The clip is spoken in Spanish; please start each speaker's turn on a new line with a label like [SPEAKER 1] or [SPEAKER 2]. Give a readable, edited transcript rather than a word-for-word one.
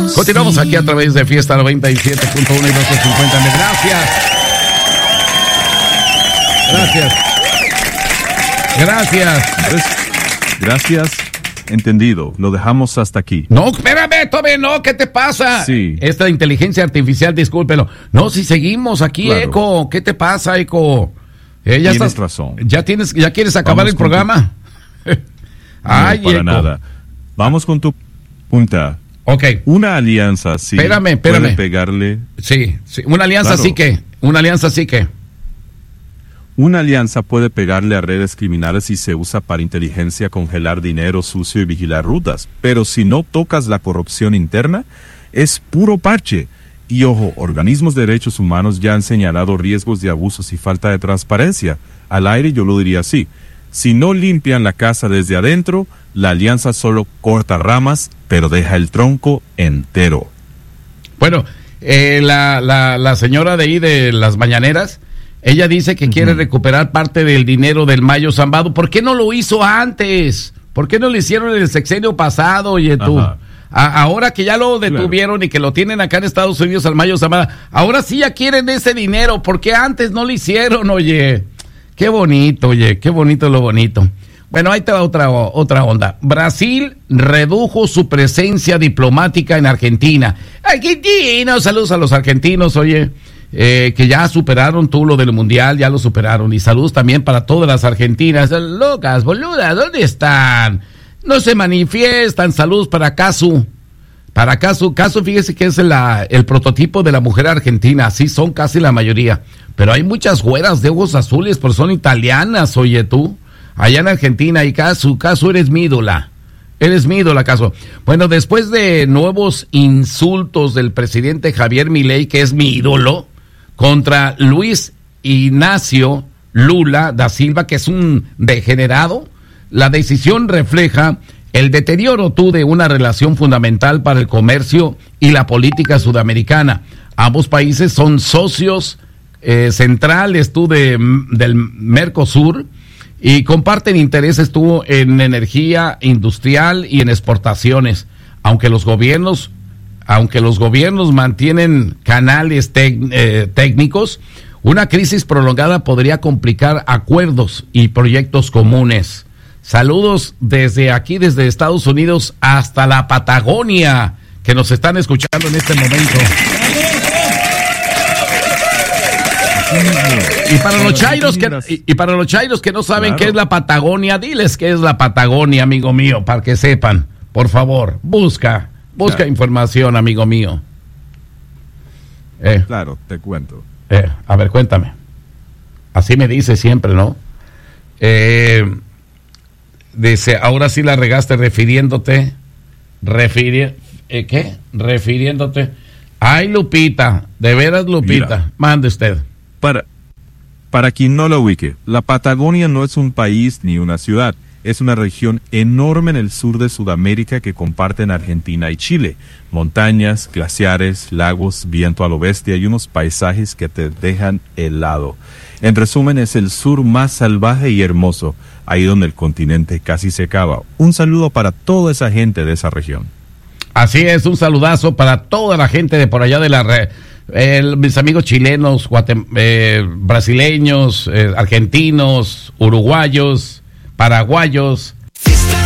[SPEAKER 1] Continuamos aquí a través de Fiesta 97.1 y 1250.
[SPEAKER 2] Gracias. Entendido. Lo dejamos hasta aquí.
[SPEAKER 1] No, espérame, Tobe, no, ¿qué te pasa?
[SPEAKER 2] Sí.
[SPEAKER 1] Esta inteligencia artificial, discúlpelo. No, si seguimos aquí, claro. Eco, ¿qué te pasa, Eco?
[SPEAKER 2] Tienes razón.
[SPEAKER 1] ¿Ya quieres acabar el programa?
[SPEAKER 2] Ay, no, para Eco. Nada. Vamos con tu punta.
[SPEAKER 1] Ok.
[SPEAKER 2] Una alianza, sí.
[SPEAKER 1] Espérame.
[SPEAKER 2] Puede pegarle.
[SPEAKER 1] Sí. Una alianza, claro. Una alianza, sí que.
[SPEAKER 2] Una alianza puede pegarle a redes criminales si se usa para inteligencia, congelar dinero sucio y vigilar rutas. Pero si no tocas la corrupción interna, es puro parche. Y ojo, organismos de derechos humanos ya han señalado riesgos de abusos y falta de transparencia. Al aire yo lo diría así. Si no limpian la casa desde adentro, la alianza solo corta ramas, pero deja el tronco entero.
[SPEAKER 1] Bueno, la señora de ahí de las mañaneras, ella dice que quiere recuperar parte del dinero del Mayo Zambado. ¿Por qué no lo hizo antes? ¿Por qué no lo hicieron en el sexenio pasado, oye tú? Ahora que ya lo detuvieron, claro, y que lo tienen acá en Estados Unidos al Mayo Zambada, ahora sí ya quieren ese dinero. ¿Por qué antes no lo hicieron, oye? Qué bonito, oye, qué bonito lo bonito. Bueno, ahí te va otra onda. Brasil redujo su presencia diplomática en Argentina. Argentinos, saludos a los argentinos, oye. Que ya superaron tú lo del mundial, ya lo superaron, y saludos también para todas las argentinas, locas, boludas, ¿dónde están? No se manifiestan. Saludos para Casu, fíjese que es el prototipo de la mujer argentina, sí son casi la mayoría, pero hay muchas güeras de ojos azules, pero son italianas, oye tú, allá en Argentina. Y Casu, eres mi ídola, Casu. Bueno, después de nuevos insultos del presidente Javier Milei, que es mi ídolo, contra Luis Ignacio Lula da Silva, que es un degenerado, la decisión refleja el deterioro de una relación fundamental para el comercio y la política sudamericana. Ambos países son socios centrales del Mercosur y comparten intereses en energía industrial y en exportaciones, aunque los gobiernos mantienen canales técnicos. Una crisis prolongada podría complicar acuerdos y proyectos comunes. Saludos desde aquí, desde Estados Unidos hasta la Patagonia, que nos están escuchando en este momento. Y para los chairos que no saben, claro, qué es la Patagonia, diles qué es la Patagonia, amigo mío, para que sepan. Por favor, busca claro, información, amigo mío.
[SPEAKER 2] Claro, te cuento.
[SPEAKER 1] A ver, cuéntame. Así me dice siempre, ¿no? Dice, ahora sí la regaste refiriéndote. ¿Qué? Refiriéndote. Ay, Lupita, de veras, Lupita. Mira, mande usted.
[SPEAKER 2] Para quien no lo ubique, la Patagonia no es un país ni una ciudad. Es una región enorme en el sur de Sudamérica que comparten Argentina y Chile. Montañas, glaciares, lagos, viento a lo bestia y unos paisajes que te dejan helado. En resumen, es el sur más salvaje y hermoso, ahí donde el continente casi se acaba. Un saludo para toda esa gente de esa región.
[SPEAKER 1] Así es, un saludazo para toda la gente de por allá de mis amigos chilenos, brasileños, argentinos, uruguayos, paraguayos.